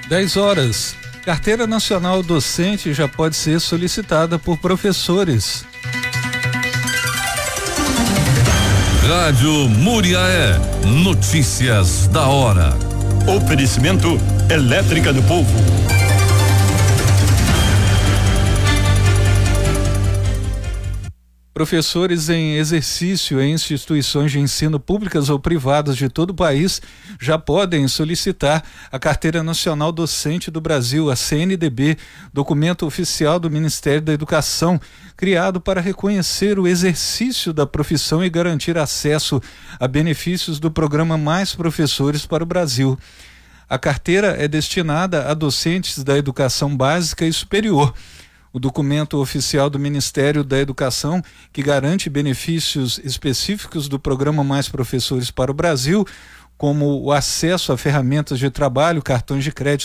10h. Carteira Nacional Docente já pode ser solicitada por professores. Rádio Muriaé. Notícias da hora. Oferecimento Elétrica do Povo. Professores em exercício em instituições de ensino públicas ou privadas de todo o país já podem solicitar a Carteira Nacional Docente do Brasil, a CNDB, documento oficial do Ministério da Educação, criado para reconhecer o exercício da profissão e garantir acesso a benefícios do programa Mais Professores para o Brasil. A carteira é destinada a docentes da educação básica e superior. O documento oficial do Ministério da Educação, que garante benefícios específicos do programa Mais Professores para o Brasil, como o acesso a ferramentas de trabalho, cartões de crédito